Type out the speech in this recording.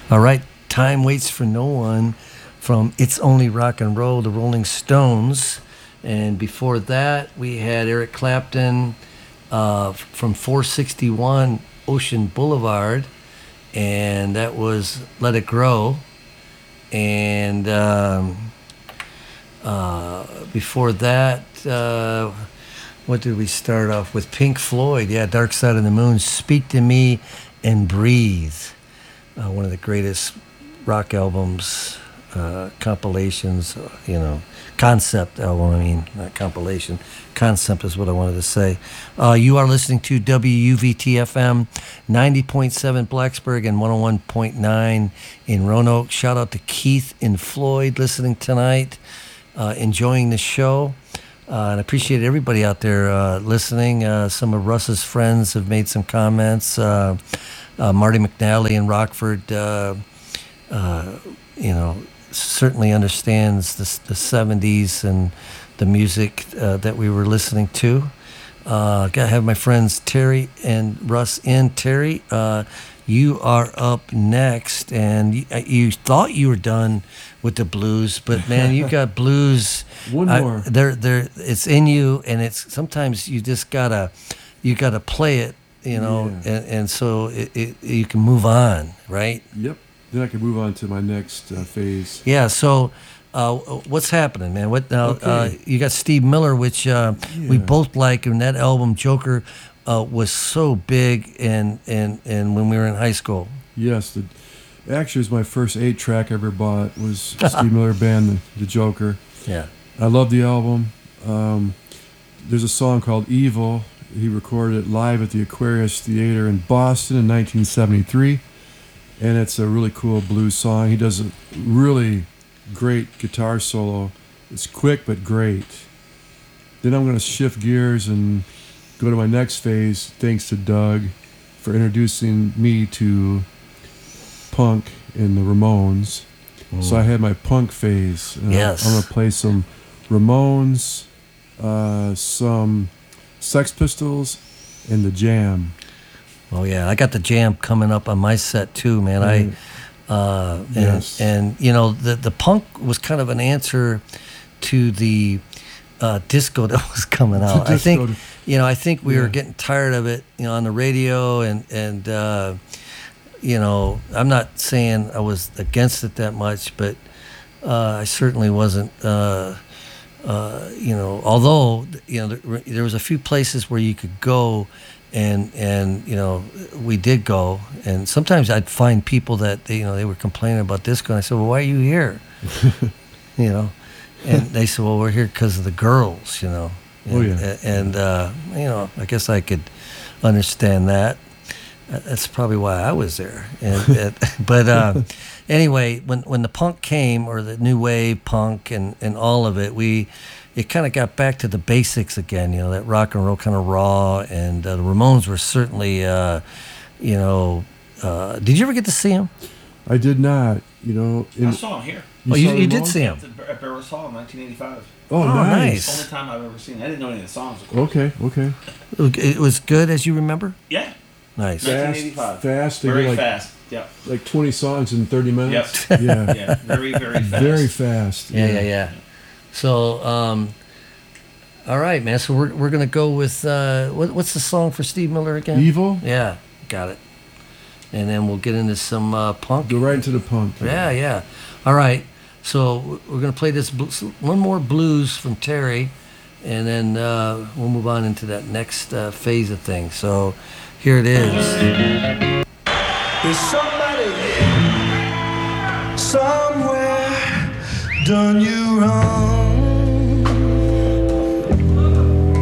All right, Time Waits for No One from It's Only Rock and Roll, the Rolling Stones. And before that, we had Eric Clapton from 461 Ocean Boulevard, and that was Let It Grow. And before that, what did we start off with? Pink Floyd, yeah, Dark Side of the Moon, Speak to Me and Breathe. One of the greatest rock albums, compilations, concept album, not compilation. Concept is what I wanted to say. You are listening to WUVT-FM 90.7 Blacksburg and 101.9 in Roanoke. Shout out to Keith and Floyd listening tonight, enjoying the show. And I appreciate everybody out there listening. Some of Russ's friends have made some comments. Marty McNally in Rockford, certainly understands the 70s and the music that we were listening to. Gotta have my friends Terry and Russ in. Terry, you are up next, and you thought you were done with the blues, but man, you got blues. One more. It's in you, and it's sometimes you just gotta play it. And so you can move on, right? Yep. Then I can move on to my next phase. Yeah. So, what's happening, man? What now? Okay. You got Steve Miller, which we both like, and that album Joker was so big, and when we were in high school. Yes. Actually, it was my first 8-track I ever bought. Was Steve Miller Band, the Joker. Yeah. I love the album. There's a song called Evil. He recorded it live at the Aquarius Theater in Boston in 1973, and it's a really cool blues song. He does a really great guitar solo. It's quick but great. Then I'm going to shift gears and go to my next phase, thanks to Doug for introducing me to punk and the Ramones. So I had my punk phase. Yes. I'm going to play some Ramones, some Sex Pistols, and the Jam. Oh yeah, I got the Jam coming up on my set too, man. Yes. And the punk was kind of an answer to the disco that was coming out. I think we were getting tired of it, on the radio, and I'm not saying I was against it that much, but I certainly wasn't. Although there was a few places where you could go, and we did go, and sometimes I'd find people that they were complaining about disco, and I said, well, why are you here? And they said, well, we're here because of the girls, Oh yeah. And I guess I could understand that. That's probably why I was there. But anyway, when the punk came, or the new wave punk and all of it, it kind of got back to the basics again. That rock and roll kind of raw, and the Ramones were certainly, did you ever get to see them? I did not. I saw him here. You did see them At Barrows Hall in 1985. Oh, nice. Only time I've ever seen it. I didn't know any of the songs. Of course. Okay. It was good, as you remember. Yeah. Nice. 1985. Fast. Very fast. Yeah. Like 20 songs in 30 minutes. Yep. Yeah. Yeah. Very, very fast. Very fast. Yeah. So, all right, man. So we're gonna go with what's the song for Steve Miller again? Evil. Yeah, got it. And then we'll get into some punk. Go right into the punk. Yeah. All right. So we're gonna play this one more blues from Terry, and then we'll move on into that next phase of things. So here it is. There's somebody somewhere done you wrong.